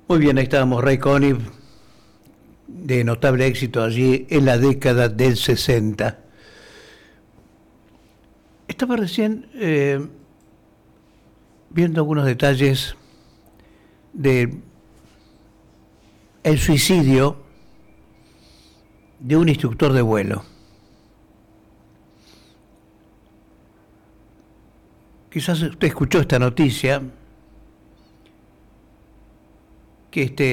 Muy bien, ahí estábamos, Ray Conniff, de notable éxito allí en la década del 60. Estaba recién viendo algunos detalles de el suicidio de un instructor de vuelo. Quizás usted escuchó esta noticia, que